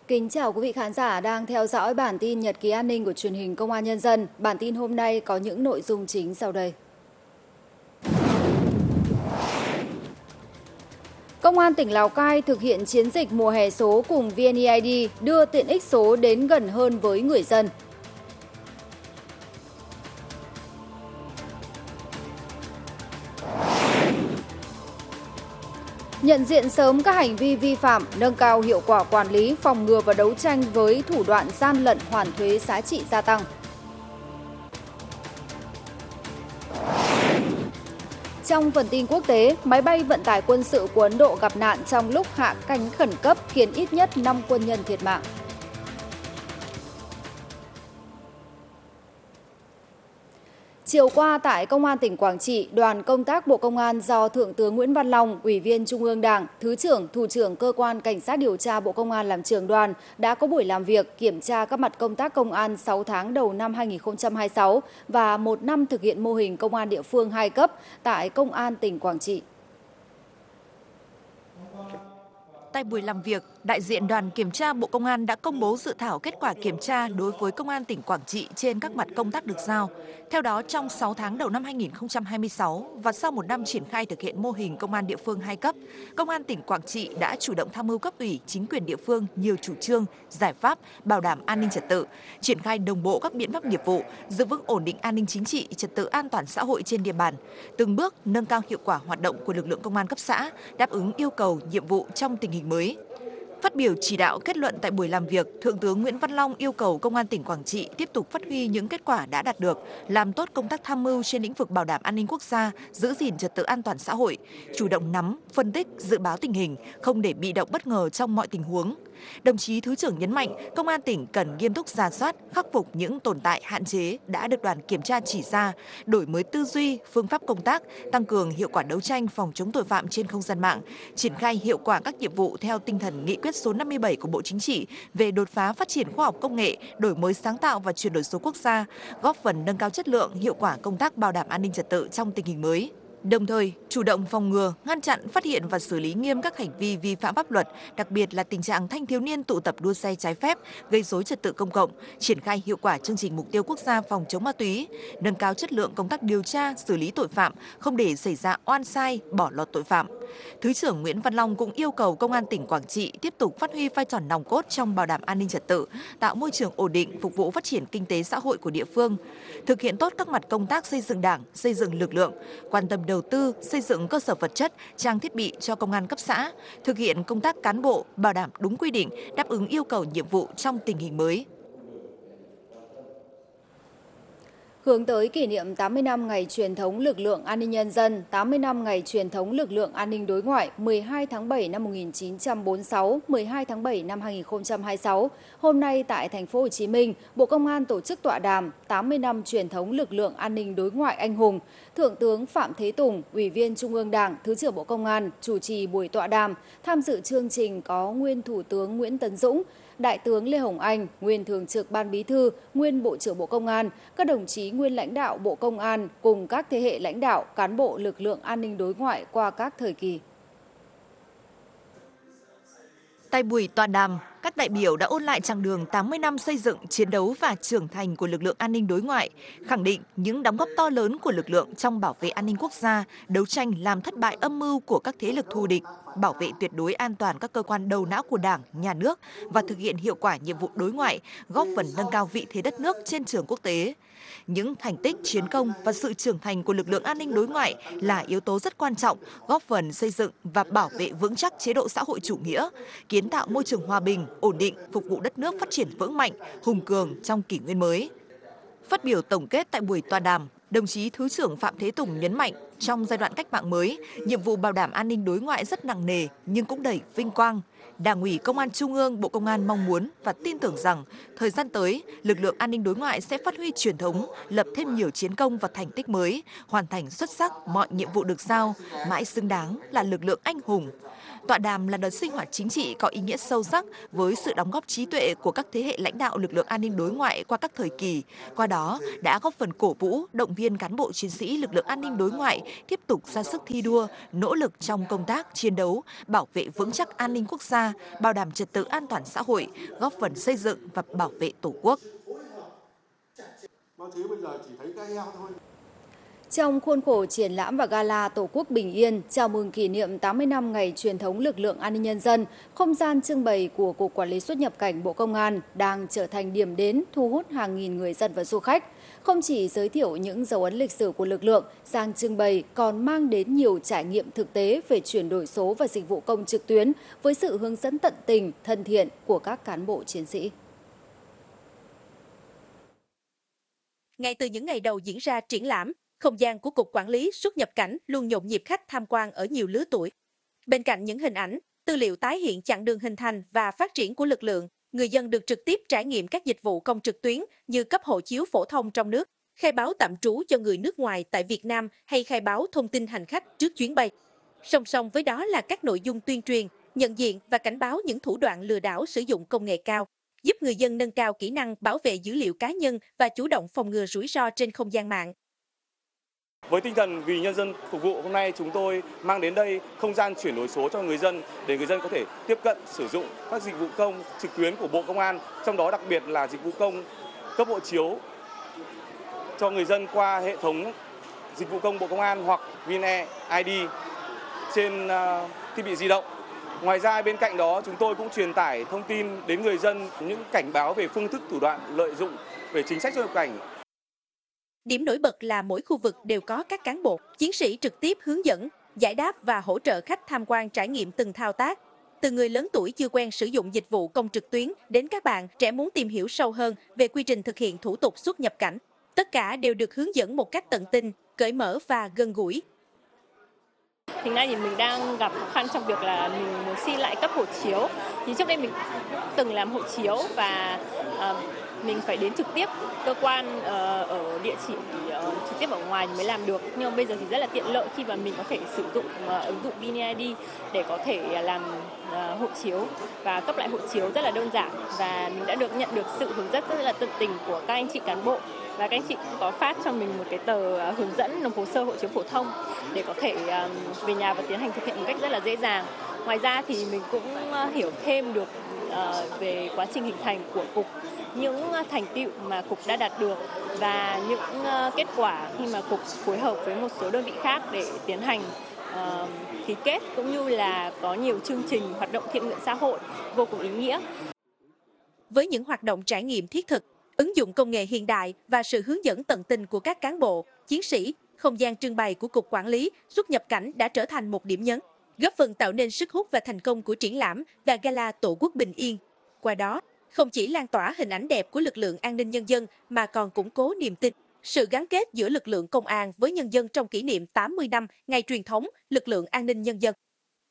Kính chào quý vị khán giả đang theo dõi bản tin Nhật ký an ninh của truyền hình Công an Nhân dân. Bản tin hôm nay có những nội dung chính sau đây. Công an tỉnh Lào Cai thực hiện chiến dịch mùa hè số cùng VNeID đưa tiện ích số đến gần hơn với người dân. Nhận diện sớm các hành vi vi phạm, nâng cao hiệu quả quản lý, phòng ngừa và đấu tranh với thủ đoạn gian lận hoàn thuế giá trị gia tăng. Trong phần tin quốc tế, máy bay vận tải quân sự của Ấn Độ gặp nạn trong lúc hạ cánh khẩn cấp khiến ít nhất 5 quân nhân thiệt mạng. Chiều qua tại Công an tỉnh Quảng Trị, đoàn công tác Bộ Công an do Thượng tướng Nguyễn Văn Long, Ủy viên Trung ương Đảng, Thứ trưởng, Thủ trưởng Cơ quan Cảnh sát điều tra Bộ Công an làm trưởng đoàn đã có buổi làm việc kiểm tra các mặt công tác công an 6 tháng đầu năm 2026 và 1 năm thực hiện mô hình công an địa phương 2 cấp tại Công an tỉnh Quảng Trị. Tại buổi làm việc, đại diện đoàn kiểm tra Bộ Công an đã công bố dự thảo kết quả kiểm tra đối với Công an tỉnh Quảng Trị trên các mặt công tác được giao. Theo đó, trong 6 tháng đầu năm 2026 và sau 1 năm triển khai thực hiện mô hình công an địa phương 2 cấp, Công an tỉnh Quảng Trị đã chủ động tham mưu cấp ủy, chính quyền địa phương nhiều chủ trương, giải pháp bảo đảm an ninh trật tự, triển khai đồng bộ các biện pháp nghiệp vụ, giữ vững ổn định an ninh chính trị, trật tự an toàn xã hội trên địa bàn, từng bước nâng cao hiệu quả hoạt động của lực lượng công an cấp xã, đáp ứng yêu cầu, nhiệm vụ trong tình hình mới. Phát biểu chỉ đạo kết luận tại buổi làm việc, Thượng tướng Nguyễn Văn Long yêu cầu Công an tỉnh Quảng Trị tiếp tục phát huy những kết quả đã đạt được, làm tốt công tác tham mưu trên lĩnh vực bảo đảm an ninh quốc gia, giữ gìn trật tự an toàn xã hội, chủ động nắm, phân tích, dự báo tình hình, không để bị động bất ngờ trong mọi tình huống. Đồng chí Thứ trưởng nhấn mạnh, Công an tỉnh cần nghiêm túc rà soát, khắc phục những tồn tại hạn chế đã được đoàn kiểm tra chỉ ra, đổi mới tư duy, phương pháp công tác, tăng cường hiệu quả đấu tranh phòng chống tội phạm trên không gian mạng, triển khai hiệu quả các nhiệm vụ theo tinh thần nghị quyết số 57 của Bộ Chính trị về đột phá phát triển khoa học công nghệ, đổi mới sáng tạo và chuyển đổi số quốc gia, góp phần nâng cao chất lượng, hiệu quả công tác bảo đảm an ninh trật tự trong tình hình mới. Đồng thời, chủ động phòng ngừa, ngăn chặn, phát hiện và xử lý nghiêm các hành vi vi phạm pháp luật, đặc biệt là tình trạng thanh thiếu niên tụ tập đua xe trái phép, gây rối trật tự công cộng, triển khai hiệu quả chương trình mục tiêu quốc gia phòng chống ma túy, nâng cao chất lượng công tác điều tra, xử lý tội phạm, không để xảy ra oan sai, bỏ lọt tội phạm. Thứ trưởng Nguyễn Văn Long cũng yêu cầu Công an tỉnh Quảng Trị tiếp tục phát huy vai trò nòng cốt trong bảo đảm an ninh trật tự, tạo môi trường ổn định phục vụ phát triển kinh tế xã hội của địa phương, thực hiện tốt các mặt công tác xây dựng Đảng, xây dựng lực lượng, quan tâm đầu tư, xây dựng cơ sở vật chất, trang thiết bị cho công an cấp xã, thực hiện công tác cán bộ, bảo đảm đúng quy định, đáp ứng yêu cầu nhiệm vụ trong tình hình mới. Hướng tới kỷ niệm 80 năm ngày truyền thống lực lượng an ninh nhân dân, 80 năm ngày truyền thống lực lượng an ninh đối ngoại 12 tháng 7 năm 1946, 12 tháng 7 năm 2026, hôm nay tại thành phố Hồ Chí Minh, Bộ Công an tổ chức tọa đàm 80 năm truyền thống lực lượng an ninh đối ngoại anh hùng. Thượng tướng Phạm Thế Tùng, Ủy viên Trung ương Đảng, Thứ trưởng Bộ Công an chủ trì buổi tọa đàm. Tham dự chương trình có nguyên Thủ tướng Nguyễn Tấn Dũng, Đại tướng Lê Hồng Anh, nguyên Thường trực Ban Bí thư, nguyên Bộ trưởng Bộ Công an, các đồng chí nguyên lãnh đạo Bộ Công an cùng các thế hệ lãnh đạo, cán bộ lực lượng an ninh đối ngoại qua các thời kỳ. Tại buổi tọa đàm, các đại biểu đã ôn lại chặng đường 80 năm xây dựng, chiến đấu và trưởng thành của lực lượng an ninh đối ngoại, khẳng định những đóng góp to lớn của lực lượng trong bảo vệ an ninh quốc gia, đấu tranh làm thất bại âm mưu của các thế lực thù địch, bảo vệ tuyệt đối an toàn các cơ quan đầu não của Đảng, Nhà nước và thực hiện hiệu quả nhiệm vụ đối ngoại, góp phần nâng cao vị thế đất nước trên trường quốc tế. Những thành tích, chiến công và sự trưởng thành của lực lượng an ninh đối ngoại là yếu tố rất quan trọng, góp phần xây dựng và bảo vệ vững chắc chế độ xã hội chủ nghĩa, kiến tạo môi trường hòa bình, ổn định, phục vụ đất nước phát triển vững mạnh, hùng cường trong kỷ nguyên mới. Phát biểu tổng kết tại buổi tọa đàm, đồng chí Thứ trưởng Phạm Thế Tùng nhấn mạnh, trong giai đoạn cách mạng mới, nhiệm vụ bảo đảm an ninh đối ngoại rất nặng nề nhưng cũng đầy vinh quang. Đảng ủy Công an Trung ương, Bộ Công an mong muốn và tin tưởng rằng, thời gian tới, lực lượng an ninh đối ngoại sẽ phát huy truyền thống, lập thêm nhiều chiến công và thành tích mới, hoàn thành xuất sắc mọi nhiệm vụ được giao, mãi xứng đáng là lực lượng anh hùng. Tọa đàm là đợt sinh hoạt chính trị có ý nghĩa sâu sắc với sự đóng góp trí tuệ của các thế hệ lãnh đạo lực lượng an ninh đối ngoại qua các thời kỳ. Qua đó đã góp phần cổ vũ, động viên cán bộ chiến sĩ lực lượng an ninh đối ngoại tiếp tục ra sức thi đua, nỗ lực trong công tác chiến đấu, bảo vệ vững chắc an ninh quốc gia, bảo đảm trật tự an toàn xã hội, góp phần xây dựng và bảo vệ Tổ quốc. Trong khuôn khổ triển lãm và gala Tổ quốc bình yên, chào mừng kỷ niệm 80 năm ngày truyền thống lực lượng an ninh nhân dân, không gian trưng bày của Cục Quản lý xuất nhập cảnh Bộ Công an đang trở thành điểm đến thu hút hàng nghìn người dân và du khách. Không chỉ giới thiệu những dấu ấn lịch sử của lực lượng, gian trưng bày còn mang đến nhiều trải nghiệm thực tế về chuyển đổi số và dịch vụ công trực tuyến với sự hướng dẫn tận tình, thân thiện của các cán bộ chiến sĩ. Ngay từ những ngày đầu diễn ra triển lãm, không gian của Cục Quản lý xuất nhập cảnh luôn nhộn nhịp khách tham quan ở nhiều lứa tuổi. Bên cạnh những hình ảnh, tư liệu tái hiện chặng đường hình thành và phát triển của lực lượng, người dân được trực tiếp trải nghiệm các dịch vụ công trực tuyến như cấp hộ chiếu phổ thông trong nước, khai báo tạm trú cho người nước ngoài tại Việt Nam hay khai báo thông tin hành khách trước chuyến bay. Song song với đó là các nội dung tuyên truyền, nhận diện và cảnh báo những thủ đoạn lừa đảo sử dụng công nghệ cao, giúp người dân nâng cao kỹ năng bảo vệ dữ liệu cá nhân và chủ động phòng ngừa rủi ro trên không gian mạng. Với tinh thần vì nhân dân phục vụ, hôm nay chúng tôi mang đến đây không gian chuyển đổi số cho người dân để người dân có thể tiếp cận sử dụng các dịch vụ công trực tuyến của Bộ Công an, trong đó đặc biệt là dịch vụ công cấp hộ chiếu cho người dân qua hệ thống dịch vụ công Bộ Công an hoặc VNeID trên thiết bị di động. Ngoài ra bên cạnh đó chúng tôi cũng truyền tải thông tin đến người dân những cảnh báo về phương thức thủ đoạn lợi dụng về chính sách xuất nhập cảnh. Điểm nổi bật là mỗi khu vực đều có các cán bộ, chiến sĩ trực tiếp hướng dẫn, giải đáp và hỗ trợ khách tham quan trải nghiệm từng thao tác. Từ người lớn tuổi chưa quen sử dụng dịch vụ công trực tuyến đến các bạn trẻ muốn tìm hiểu sâu hơn về quy trình thực hiện thủ tục xuất nhập cảnh. Tất cả đều được hướng dẫn một cách tận tình, cởi mở và gần gũi. Hiện nay thì mình đang gặp khó khăn trong việc là mình muốn xin lại cấp hộ chiếu. Thì trước đây mình từng làm hộ chiếu và mình phải đến trực tiếp cơ quan ở địa chỉ trực tiếp ở ngoài mới làm được. Nhưng mà bây giờ thì rất là tiện lợi khi mà mình có thể sử dụng ứng dụng VNeID để có thể làm hộ chiếu và cấp lại hộ chiếu rất là đơn giản. Và mình đã nhận được sự hướng dẫn rất là tận tình của các anh chị cán bộ. Và các anh chị cũng có phát cho mình một cái tờ hướng dẫn nộp hồ sơ hộ chiếu phổ thông để có thể về nhà và tiến hành thực hiện một cách rất là dễ dàng. Ngoài ra thì mình cũng hiểu thêm được về quá trình hình thành của Cục, những thành tựu mà Cục đã đạt được và những kết quả khi mà Cục phối hợp với một số đơn vị khác để tiến hành ký kết cũng như là có nhiều chương trình hoạt động thiện nguyện xã hội vô cùng ý nghĩa. Với những hoạt động trải nghiệm thiết thực, ứng dụng công nghệ hiện đại và sự hướng dẫn tận tình của các cán bộ, chiến sĩ, không gian trưng bày của Cục Quản lý xuất nhập cảnh đã trở thành một điểm nhấn, góp phần tạo nên sức hút và thành công của triển lãm và gala Tổ quốc bình yên. Qua đó, không chỉ lan tỏa hình ảnh đẹp của lực lượng an ninh nhân dân mà còn củng cố niềm tin, sự gắn kết giữa lực lượng công an với nhân dân trong kỷ niệm 80 năm ngày truyền thống lực lượng an ninh nhân dân.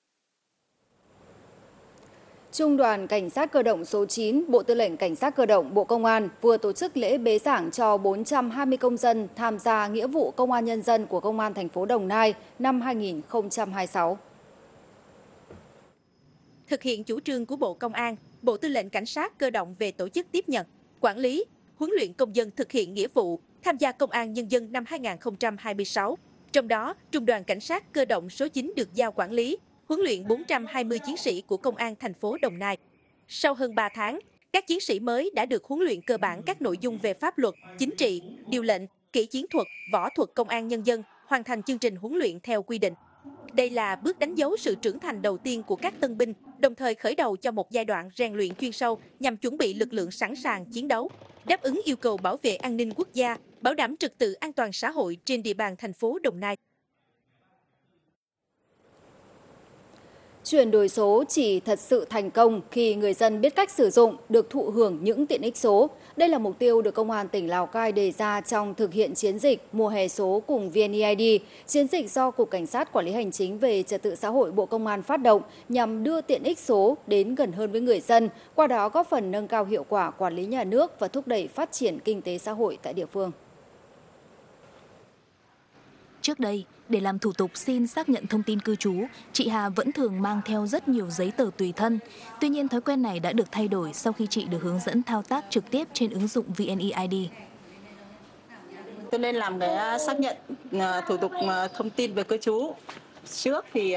Trung đoàn Cảnh sát cơ động số 9, Bộ Tư lệnh Cảnh sát cơ động Bộ Công an vừa tổ chức lễ bế giảng cho 420 công dân tham gia nghĩa vụ công an nhân dân của Công an thành phố Đồng Nai năm 2026. Thực hiện chủ trương của Bộ Công an, Bộ Tư lệnh Cảnh sát cơ động về tổ chức tiếp nhận, quản lý, huấn luyện công dân thực hiện nghĩa vụ tham gia Công an nhân dân năm 2026. Trong đó, Trung đoàn Cảnh sát cơ động số 9 được giao quản lý, huấn luyện 420 chiến sĩ của Công an thành phố Đồng Nai. Sau hơn 3 tháng, các chiến sĩ mới đã được huấn luyện cơ bản các nội dung về pháp luật, chính trị, điều lệnh, kỹ chiến thuật, võ thuật Công an nhân dân, hoàn thành chương trình huấn luyện theo quy định. Đây là bước đánh dấu sự trưởng thành đầu tiên của các tân binh, đồng thời khởi đầu cho một giai đoạn rèn luyện chuyên sâu nhằm chuẩn bị lực lượng sẵn sàng chiến đấu, đáp ứng yêu cầu bảo vệ an ninh quốc gia, bảo đảm trật tự an toàn xã hội trên địa bàn thành phố Đồng Nai. Chuyển đổi số chỉ thật sự thành công khi người dân biết cách sử dụng, được thụ hưởng những tiện ích số. Đây là mục tiêu được Công an tỉnh Lào Cai đề ra trong thực hiện chiến dịch mùa hè số cùng VNeID, chiến dịch do Cục Cảnh sát Quản lý Hành chính về Trật tự xã hội Bộ Công an phát động nhằm đưa tiện ích số đến gần hơn với người dân, qua đó góp phần nâng cao hiệu quả quản lý nhà nước và thúc đẩy phát triển kinh tế xã hội tại địa phương. Trước đây, để làm thủ tục xin xác nhận thông tin cư trú, chị Hà vẫn thường mang theo rất nhiều giấy tờ tùy thân. Tuy nhiên, thói quen này đã được thay đổi sau khi chị được hướng dẫn thao tác trực tiếp trên ứng dụng VNeID. Tôi nên làm cái xác nhận thủ tục thông tin về cư trú. Trước thì